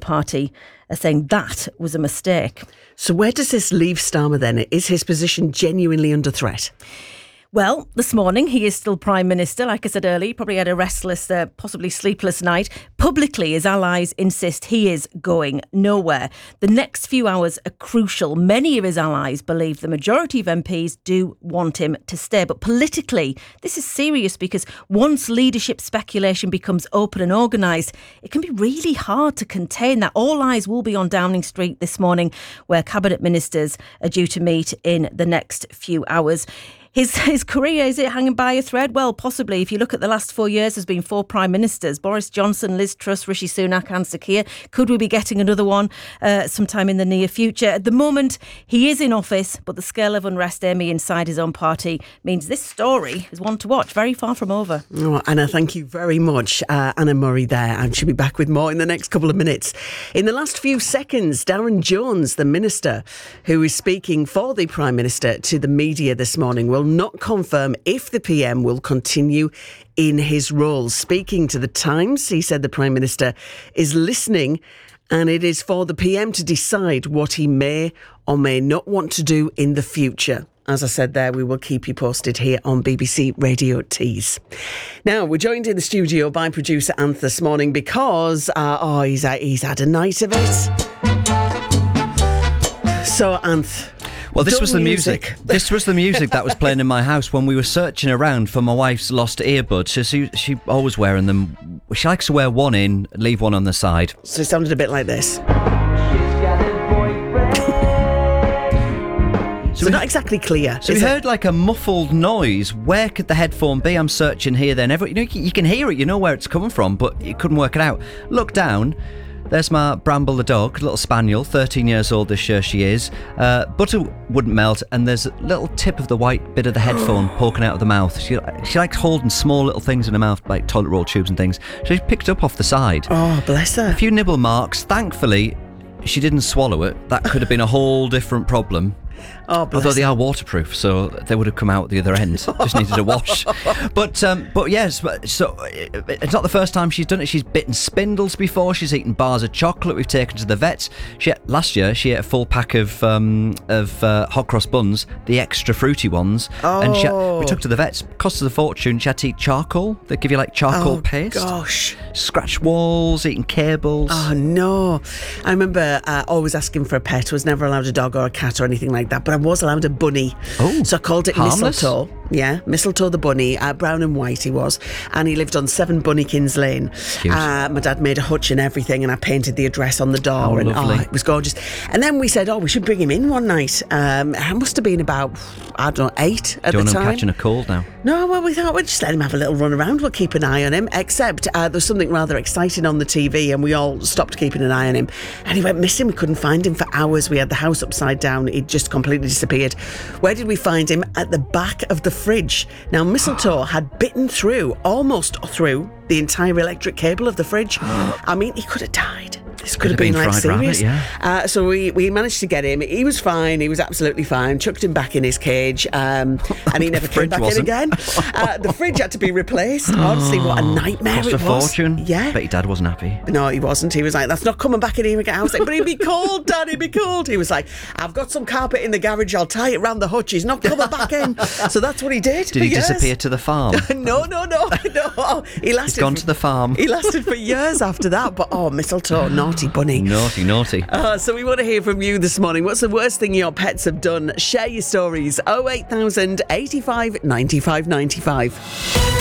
party are saying that was a mistake. So where does this leave Starmer then? Is his position genuinely under threat? Well, this morning he is still Prime Minister. Like I said earlier, he probably had a restless, possibly sleepless night. Publicly, his allies insist he is going nowhere. The next few hours are crucial. Many of his allies believe the majority of MPs do want him to stay. But politically, this is serious because once leadership speculation becomes open and organised, it can be really hard to contain that. All eyes will be on Downing Street this morning, where Cabinet Ministers are due to meet in the next few hours. His career, is it hanging by a thread? Well, possibly. If you look at the last 4 years, there's been 4 Prime Ministers. Boris Johnson, Liz Truss, Rishi Sunak and Sir Keir. Could we be getting another one sometime in the near future? At the moment, he is in office, but the scale of unrest, Amy, inside his own party means this story is one to watch. Very far from over. Oh, Anna, thank you very much. Anna Murray there, and she'll be back with more in the next couple of minutes. In the last few seconds, Darren Jones, the Minister who is speaking for the Prime Minister to the media this morning, will not confirm if the PM will continue in his role. Speaking to the Times, he said the Prime Minister is listening and it is for the PM to decide what he may or may not want to do in the future. As I said there, we will keep you posted here on BBC Radio Tees. Now, we're joined in the studio by producer Anth this morning because he's had a night of it. So, Anth... Well, this was the music. This was the music that was playing in my house when we were searching around for my wife's lost earbuds. So she always wearing them. She likes to wear one in, leave one on the side. So it sounded a bit like this. So not exactly clear. So we heard like a muffled noise. Where could the headphone be? I'm searching here. Then you can hear it. You know where it's coming from, but you couldn't work it out. Look down. There's my Bramble the dog, little spaniel, 13 years old this year she is. Butter wouldn't melt, and there's a little tip of the white bit of the headphone poking out of the mouth. She likes holding small little things in her mouth, like toilet roll tubes and things. So she picked it up off the side. Oh, bless her. A few nibble marks. Thankfully, she didn't swallow it. That could have been a whole different problem. Oh, bless Although they are waterproof, so they would have come out the other end. Just needed a wash. But yes, so it's not the first time she's done it. She's bitten spindles before. She's eaten bars of chocolate. We've taken to the vets. Last year she ate a full pack of hot cross buns, the extra fruity ones. Oh. And we took to the vets. Cost us a fortune. She had to eat charcoal. They give you like charcoal paste. Gosh. Scratch walls, eating cables. Oh no. I remember always asking for a pet. Was never allowed a dog or a cat or anything like that, but I was allowed a bunny. Oh, so I called it harmless. Mistletoe. Yeah, Mistletoe the bunny, brown and white he was, and he lived on 7 Bunnykins Lane. My dad made a hutch and everything, and I painted the address on the door, and lovely. it was gorgeous. And then we said, we should bring him in one night. I must have been about, 8 at the time. Do you want him catching a cold now? No, well, we thought we'd just let him have a little run around. We'll keep an eye on him, except there's something rather exciting on the TV, and we all stopped keeping an eye on him, and he went missing. We couldn't find him for hours. We had the house upside down. He'd just completely disappeared. Where did we find him? At the back of the fridge. Now, Mistletoe had bitten almost through the entire electric cable of the fridge. I mean, he could have died. This could have been like serious. Rabbit, so we managed to get him. He was fine. He was absolutely fine. Chucked him back in his cage, and he never came back in again. The fridge had to be replaced. Honestly, what a nightmare Cost it was. a fortune. Yeah. Bet your dad wasn't happy. No, he wasn't. He was like, that's not coming back in here again. I was like, but he'd be cold, Dad, he'd be cold. He was like, I've got some carpet in the garage. I'll tie it round the hutch. He's not coming back in. So that's what he did. Did he disappear to the farm? No. He's gone to the farm. He lasted for years after that. But Mistletoe, naughty bunny. Naughty. So we want to hear from you this morning. What's the worst thing your pets have done? Share your stories. 08000 85 95 95.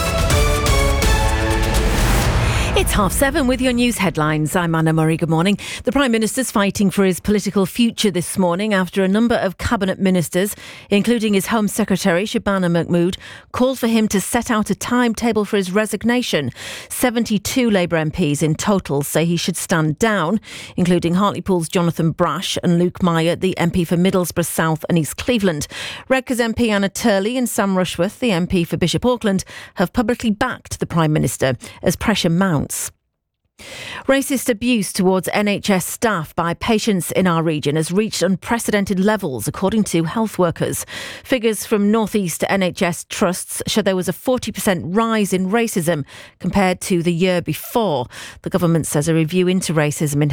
It's 7:30 with your news headlines. I'm Anna Murray. Good morning. The Prime Minister's fighting for his political future this morning after a number of cabinet ministers, including his Home Secretary Shabana Mahmood, called for him to set out a timetable for his resignation. 72 Labour MPs in total say he should stand down, including Hartlepool's Jonathan Brash and Luke Meyer, the MP for Middlesbrough South and East Cleveland. Redcar's MP Anna Turley and Sam Rushworth, the MP for Bishop Auckland, have publicly backed the Prime Minister as pressure mounts. Racist abuse towards NHS staff by patients in our region has reached unprecedented levels, according to health workers. Figures from North East NHS trusts show there was a 40% rise in racism compared to the year before. The government says a review into racism in